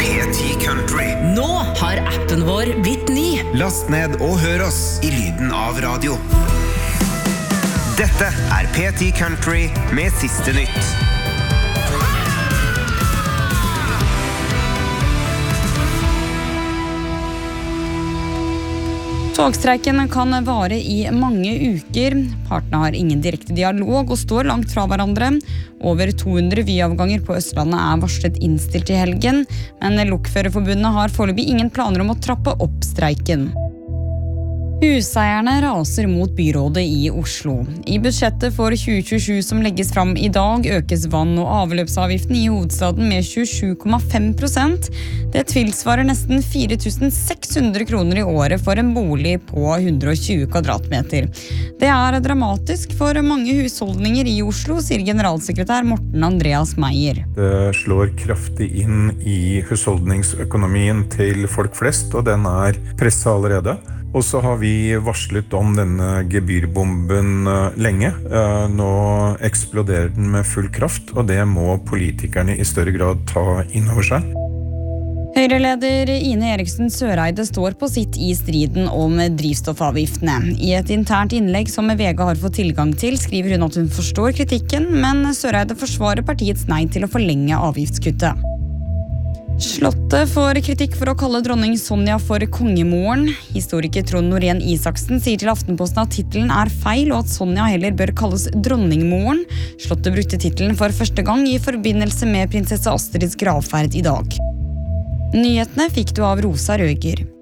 P10 Country. Nå har appen vår blitt ny. Last ned og hør oss i lyden av radio. Dette er P10 Country med siste nytt. Togstreiken kan vare i mange uker. Partene har ingen direkte dialog og står langt fra hverandre. Over 200 vyavganger på Østlandet er varslet innstilt i helgen, men Lokførerforbundet har foreløpig ingen planer om å trappe opp streiken. Huseierne raser mot byrådet i Oslo. I budsjettet for 2027 som legges fram i dag, økes vann- og avløpsavgiften i hovedstaden med 27,5%. Det tilsvarer nesten 4.600 kroner i året for en bolig på 120 kvadratmeter. Det er dramatisk for mange husholdninger i Oslo, sier generalsekretær Morten Andreas Meyer. Det slår kraftig inn i husholdningsøkonomien til folk flest, og den er presset allerede. Og så har vi varslet om denne gebyrbomben lenge. Nå eksploderer den med full kraft, og det må politikerne i større grad ta inn over seg. Høyre-leder Ine Eriksen Søreide står på sitt i striden om drivstoffavgiftene. I et internt innlegg som VG har fått tilgang til, skriver hun at hun forstår kritikken, men Søreide forsvarer partiets nei til å forlenge avgiftskuttet. Slottet får kritikk for å kalle dronning Sonja for kongemoren. Historiker Trond Norén Isaksen sier til Aftenposten at titelen er feil, og at Sonja heller bør kalles dronningmoren. Slottet brukte titelen for første gang i forbindelse med prinsesse Astrids gravferd i dag. Nyhetene fikk du av Rosa Røger.